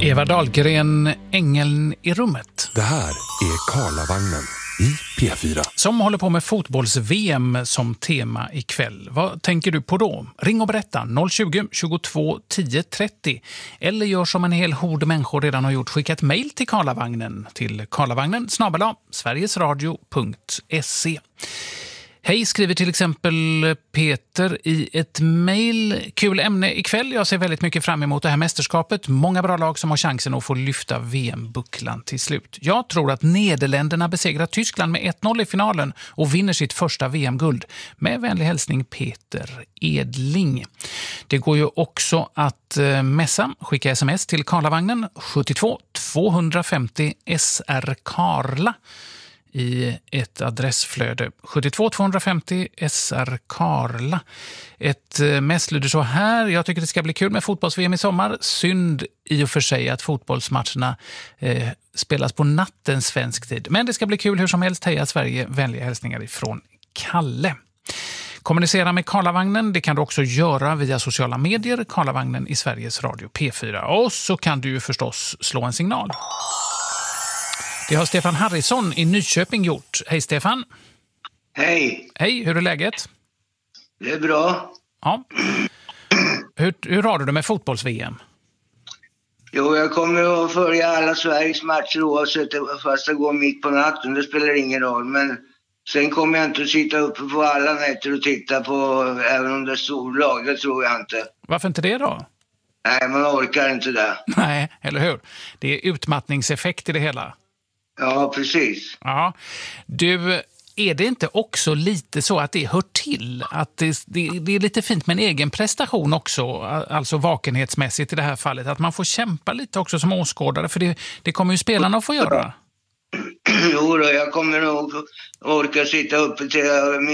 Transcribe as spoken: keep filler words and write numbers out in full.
Eva Dahlgren, Ängeln i rummet. Det här är Karlavagnen i P fyra. Som håller på med fotbolls-V M som tema ikväll. Vad tänker du på då? Ring och berätta noll tjugo, tjugotvå, tio, trettio. Eller gör som en hel hord människor redan har gjort. Skicka ett mejl till Karlavagnen till karlavagnen snabel-a sverigesradio punkt se. Hej, skriver till exempel Peter i ett mejl. Kul ämne ikväll. Jag ser väldigt mycket fram emot det här mästerskapet. Många bra lag som har chansen att få lyfta V M-bucklan till slut. Jag tror att Nederländerna besegrar Tyskland med ett noll i finalen och vinner sitt första V M-guld. Med vänlig hälsning Peter Edling. Det går ju också att eh, messa. Skicka sms till Karlavagnen sjuttiotvå tvåhundrafemtio S R Karla. I ett adressflöde. sjuttiotvå tvåhundrafemtio S R Karla. Ett mess lyder så här. Jag tycker det ska bli kul med fotbolls-V M i sommar. Synd i och för sig att fotbollsmatcherna eh, spelas på natten svensk tid. Men det ska bli kul hur som helst. Heja Sverige. Vänliga hälsningar ifrån Kalle. Kommunicera med Karlavagnen, det kan du också göra via sociala medier. Karlavagnen i Sveriges Radio P fyra. Och så kan du ju förstås slå en signal. Det har Stefan Harrison i Nyköping gjort. Hej Stefan. Hej. Hej, hur är läget? Det är bra. Ja. Hur, hur har du det med fotbolls-V M? Jo, jag kommer att följa alla Sveriges matcher oavsett fast det går mitt på natten. Det spelar ingen roll. Men sen kommer jag inte att sitta uppe på alla nätter och titta på även om det är storlag. Det tror jag inte. Varför inte det då? Nej, man orkar inte det. Nej, eller hur? Det är utmattningseffekt i det hela. Ja, precis. Ja. Du, är det inte också lite så att det hör till? Att det, det, det är lite fint med en egen prestation också, alltså vakenhetsmässigt i det här fallet. Att man får kämpa lite också som åskådare, för det, det kommer ju spelarna att få göra. Jo då, jag kommer nog orka sitta uppe till